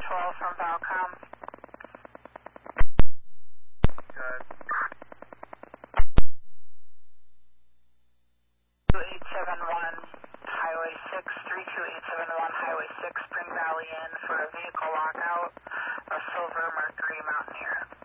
12 from Valcom. Good. 2871 Highway 6, 32871 Highway 6, Spring Valley Inn for a vehicle lockout, a silver Mercury Mountaineer.